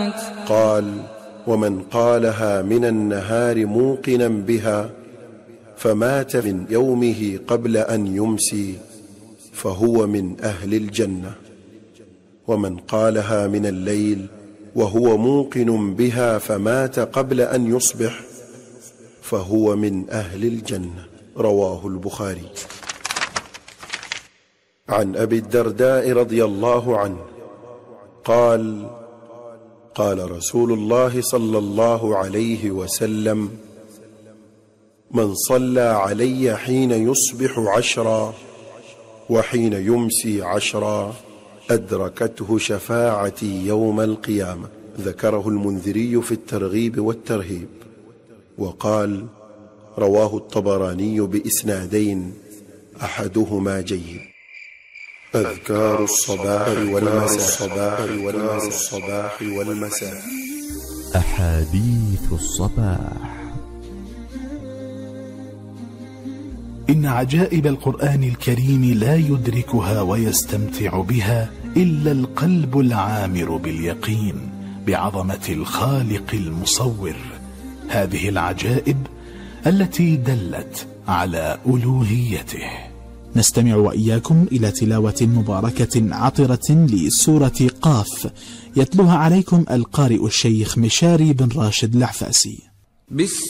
قال: ومن قالها من النهار موقنا بها فمات من يومه قبل أن يمسي فهو من أهل الجنة، ومن قالها من الليل وهو موقن بها فمات قبل أن يصبح فهو من أهل الجنة. رواه البخاري. عن أبي الدرداء رضي الله عنه قال: قال رسول الله صلى الله عليه وسلم: من صلى علي حين يصبح 10 وحين يمسي 10 أدركته شفاعتي يوم القيامة. ذكره المنذري في الترغيب والترهيب، وقال: رواه الطبراني بإسنادين أحدهما جيد. أذكار الصباح والمساء. أحاديث الصباح. إن عجائب القرآن الكريم لا يدركها ويستمتع بها إلا القلب العامر باليقين بعظمة الخالق المصور. هذه العجائب التي دلت على ألوهيته. نستمع وإياكم إلى تلاوة مباركة عطرة لسورة قاف، يتلوها عليكم القارئ الشيخ مشاري بن راشد العفاسي. بسم